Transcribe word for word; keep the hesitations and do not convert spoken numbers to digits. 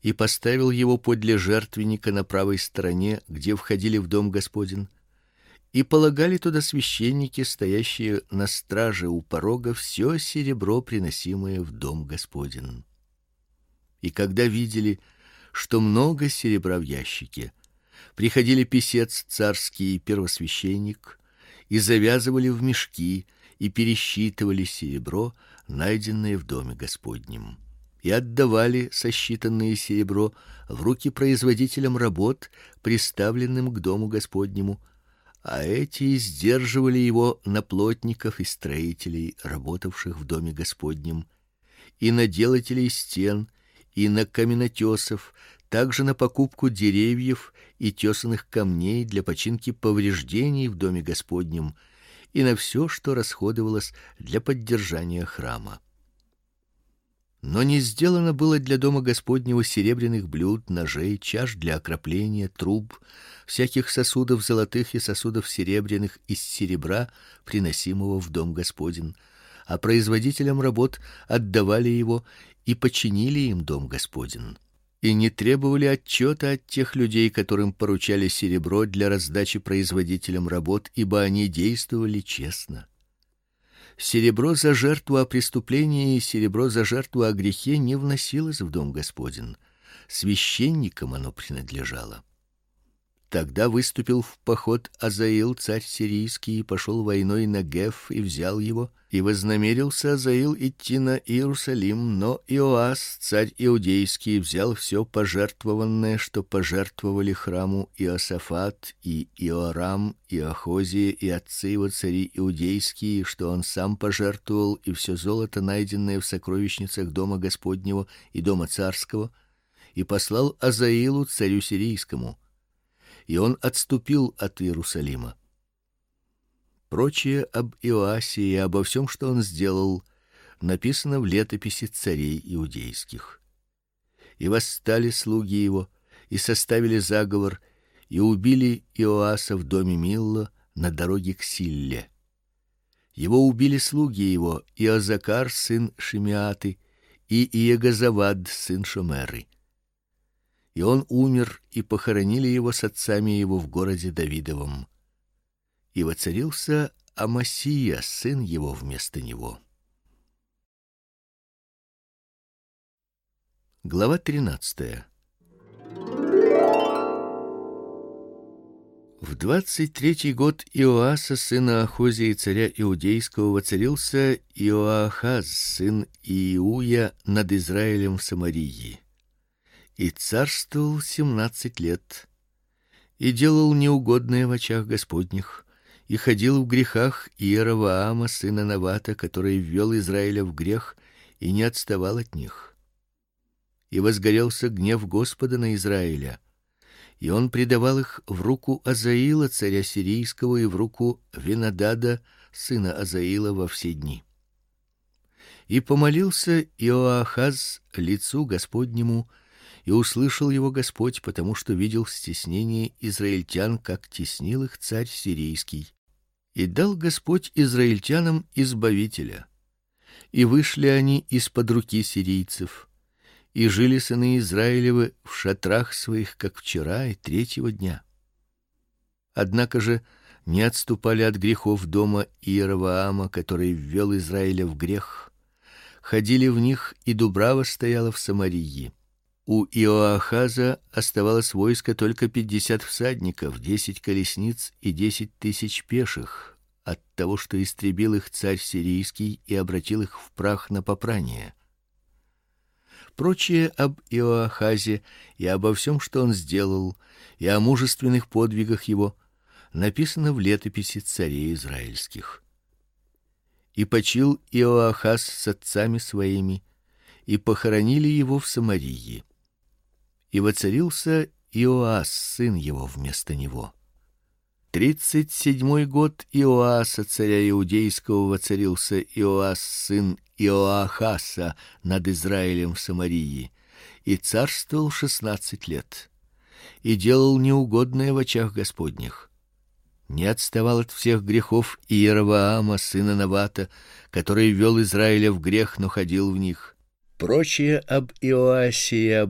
и поставил его подле жертвенника на правой стороне, где входили в дом Господень, и полагали туда священники, стоящие на страже у порога, все серебро, приносимое в дом Господень. И когда видели, что много серебра в ящике, приходили писец царский и первосвященник и завязывали в мешки и пересчитывали серебро, найденное в доме Господнем, и отдавали сосчитанное серебро в руки производителям работ, приставленным к дому Господнему, а эти сдерживали его на плотников и строителей, работавших в доме Господнем, и на делателей стен, и на каменотесов, также на покупку деревьев и тесаных камней для починки повреждений в доме Господнем, и на все, что расходовалось для поддержания храма. Но не сделано было для дома Господнего серебряных блюд, ножей, чаш для окропления, труб, всяких сосудов золотых и сосудов серебряных из серебра, приносимого в дом Господень, а производителям работ отдавали его и починили им дом Господень. И не требовали отчета от тех людей, которым поручали серебро для раздачи производителям работ, ибо они действовали честно. Серебро за жертву о преступлении и серебро за жертву о грехе не вносилось в дом Господень. Священникам оно принадлежало. Тогда выступил в поход Азаил, царь сирийский, и пошел войной на Геф и взял его, и вознамерился Азаил идти на Иерусалим, но Иоас, царь иудейский, взял все пожертвованное, что пожертвовали храму Иосафат и Иорам и Ахозия и отцы его цари иудейские, что он сам пожертвовал, и все золото, найденное в сокровищницах дома Господнего и дома царского, и послал Азаилу, царю сирийскому. И он отступил от Иерусалима. Прочее об Иоасе и обо всем, что он сделал, написано в летописи царей иудейских. И восстали слуги его, и составили заговор, и убили Иоаса в доме Милло на дороге к Силле. Его убили слуги его, Иозакар сын Шимеаты и Иегозавад сын Шомеры. И он умер, и похоронили его с отцами его в городе Давидовом. И воцарился Амасия, сын его, вместо него. Глава тринадцатая. В двадцать третий год Иоаса, сына Ахозии, царя иудейского, воцарился Иоахаз, сын Иуя, над Израилем в Самарии. И царствовал семнадцать лет, и делал неугодное в очах Господних, и ходил в грехах Иеровоама, сына Навата, который ввел Израиля в грех и не отставал от них. И возгорелся гнев Господа на Израиля, и он предавал их в руку Азаила, царя сирийского, и в руку Венадада, сына Азаила, во все дни. И помолился Иоахаз лицу Господнему, и услышал его Господь, потому что видел стеснение израильтян, как теснил их царь сирийский. И дал Господь израильтянам избавителя. И вышли они из-под руки сирийцев, и жили сыны Израилевы в шатрах своих, как вчера и третьего дня. Однако же не отступали от грехов дома Иеровоама, который ввел Израиля в грех, ходили в них, и дубрава стояла в Самарии. У Иоахаза оставалось войско только пятьдесят всадников, десять колесниц и десять тысяч пеших, от того, что истребил их царь сирийский и обратил их в прах на попрание. Прочее об Иоахазе и обо всем, что он сделал, и о мужественных подвигах его, написано в летописи царей израильских. И почил Иоахаз с отцами своими, и похоронили его в Самарии. И воцарился Иоас, сын его, вместо него. Тридцать седьмой год Иоаса, царя иудейского, воцарился Иоас, сын Иоахаса, над Израилем в Самарии, и царствовал шестнадцать лет, и делал неугодное в очах Господних. Не отставал от всех грехов Иеровоама, сына Навата, который ввел Израиля в грех, но ходил в них. Прочее об Иоасе и об